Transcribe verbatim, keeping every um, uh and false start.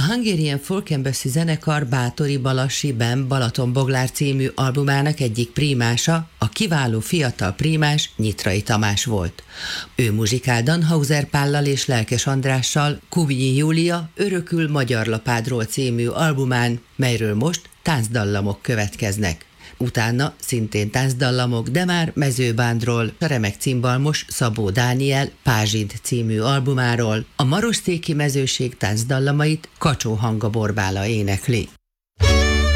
A Hungarian Folk Embassy zenekar Báthori Balassi Ben Balatonboglár című albumának egyik prímása, a kiváló fiatal prímás Nyitrai Tamás volt. Ő muzsikál Dannhauser Pállal és Lelkes Andrással Kubinyi Júlia Örökül Magyar Lapádról című albumán, melyről most táncdallamok következnek. Utána szintén táncdallamok, de már Mezőbándról, a remek cimbalmos Szabó Dániel Pázsid című albumáról, a Marosztéki mezőség táncdallamait Kacsó Hanga Borbála énekli.